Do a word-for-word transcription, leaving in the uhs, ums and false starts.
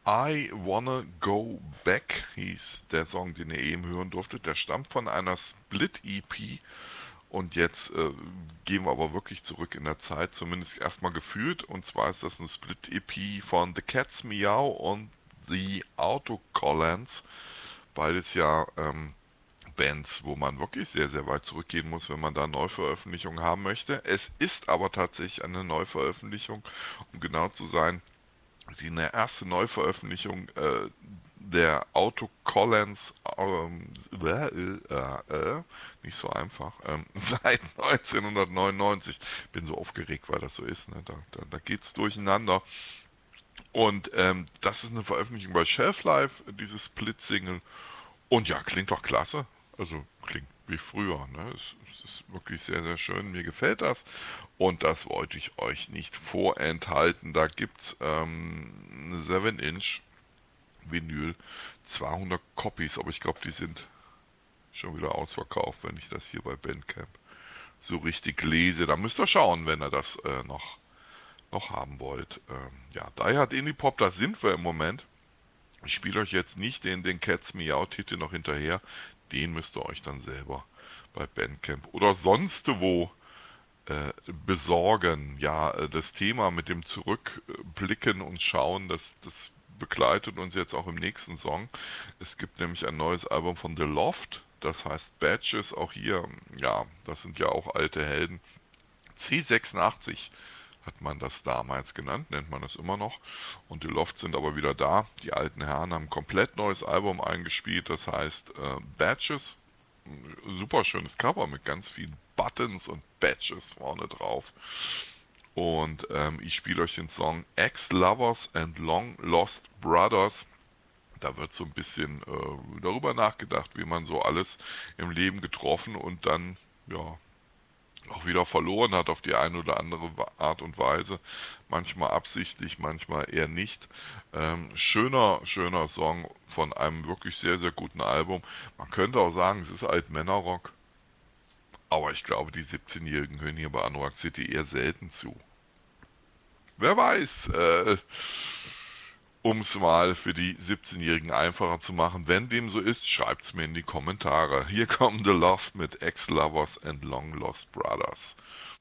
I Wanna Go Back hieß der Song, den ihr eben hören durftet. Der stammt von einer Split-E P. Und jetzt äh, gehen wir aber wirklich zurück in der Zeit, zumindest erstmal gefühlt. Und zwar ist das eine Split-E P von The Cats Meow und The Autocollants. Beides ja ähm, Bands, wo man wirklich sehr, sehr weit zurückgehen muss, wenn man da Neuveröffentlichungen haben möchte. Es ist aber tatsächlich eine Neuveröffentlichung, um genau zu sein, die eine erste Neuveröffentlichung äh, der Auto Collins, ähm, äh, äh, äh, nicht so einfach, ähm, seit neunzehnhundertneunundneunzig. Bin so aufgeregt, weil das so ist, ne? Da, da, da geht's durcheinander. Und ähm, das ist eine Veröffentlichung bei Shelf Life, dieses Split-Single. Und ja, klingt doch klasse. Also klingt wie früher. Ne? Es, es ist wirklich sehr, sehr schön. Mir gefällt das. Und das wollte ich euch nicht vorenthalten. Da gibt es ähm, eine sieben Inch Vinyl, zweihundert Copies, aber ich glaube, die sind schon wieder ausverkauft, wenn ich das hier bei Bandcamp so richtig lese. Da müsst ihr schauen, wenn ihr das äh, noch, noch haben wollt. Ähm, ja, Die Hard Indie Pop, da sind wir im Moment. Ich spiele euch jetzt nicht den, den Cats Meow Titel noch hinterher. Den müsst ihr euch dann selber bei Bandcamp oder sonst wo äh, besorgen. Ja, äh, das Thema mit dem Zurückblicken und Schauen, das, das begleitet uns jetzt auch im nächsten Song. Es gibt nämlich ein neues Album von The Loft, das heißt Badges. Auch hier, ja, das sind ja auch alte Helden. C sechsundachtzig hat man das damals genannt, nennt man es immer noch. Und die Loft sind aber wieder da. Die alten Herren haben ein komplett neues Album eingespielt, das heißt äh, Badges. Super schönes Cover mit ganz vielen Buttons und Badges vorne drauf. Und ähm, ich spiele euch den Song Ex-Lovers and Long Lost Brothers. Da wird so ein bisschen äh, darüber nachgedacht, wie man so alles im Leben getroffen und dann ja auch wieder verloren hat auf die eine oder andere Art und Weise. Manchmal absichtlich, manchmal eher nicht. Ähm, schöner, schöner Song von einem wirklich sehr, sehr guten Album. Man könnte auch sagen, es ist Alt-Männer-Rock. Aber ich glaube, die siebzehn-Jährigen hören hier bei Anorak City eher selten zu. Wer weiß, äh, um es mal für die siebzehn-Jährigen einfacher zu machen. Wenn dem so ist, schreibt's mir in die Kommentare. Hier kommt The Love mit Ex-Lovers and Long Lost Brothers.